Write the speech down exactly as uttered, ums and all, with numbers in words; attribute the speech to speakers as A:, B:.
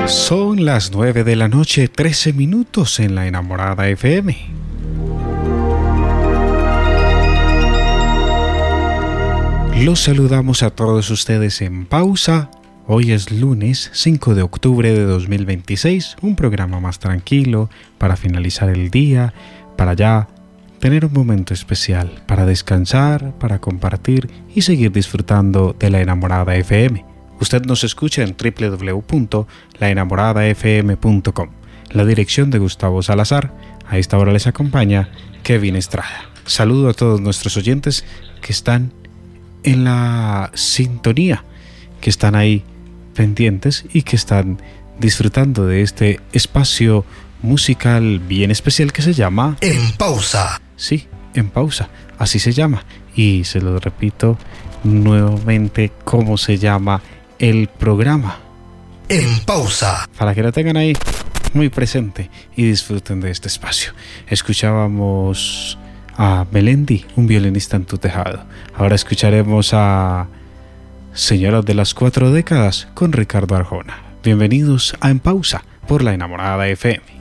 A: Son las nueve de la noche, trece minutos en La Enamorada F M. Los saludamos a todos ustedes en pausa. Hoy es lunes cinco de octubre de dos mil veintiséis, un programa más tranquilo para finalizar el día, para ya tener un momento especial, para descansar, para compartir y seguir disfrutando de La Enamorada F M. Usted nos escucha en doble u doble u doble u punto la enamorada f m punto com. La dirección de Gustavo Salazar. A esta hora les acompaña Kevin Estrada. Saludo a todos nuestros oyentes que están en la sintonía, que están ahí pendientes y que están disfrutando de este espacio musical bien especial que se llama
B: En Pausa.
A: Sí, En Pausa, así se llama. Y se lo repito nuevamente cómo se llama el programa.
B: En Pausa.
A: Para que lo tengan ahí muy presente y disfruten de este espacio. Escuchábamos a Melendi, un violinista en tu tejado. Ahora escucharemos a Señoras de las Cuatro Décadas con Ricardo Arjona. Bienvenidos a En Pausa por La Enamorada F M.